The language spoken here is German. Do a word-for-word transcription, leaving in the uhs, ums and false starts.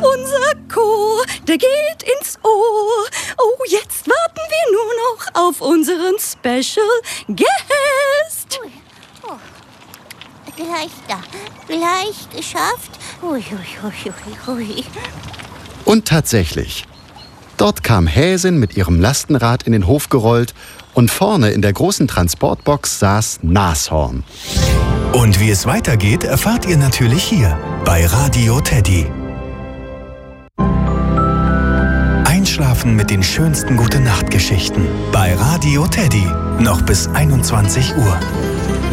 unser Chor, der geht ins Ohr. Oh, jetzt warten wir nur noch auf unseren Special Guest. Ui, oh. Gleich da, gleich geschafft. Ui, ui, ui, ui, ui. Und tatsächlich, dort kam Häsin mit ihrem Lastenrad in den Hof gerollt und vorne in der großen Transportbox saß Nashorn. Und wie es weitergeht, erfahrt ihr natürlich hier bei Radio Teddy. Einschlafen mit den schönsten Gute-Nacht-Geschichten bei Radio Teddy. Noch bis einundzwanzig Uhr.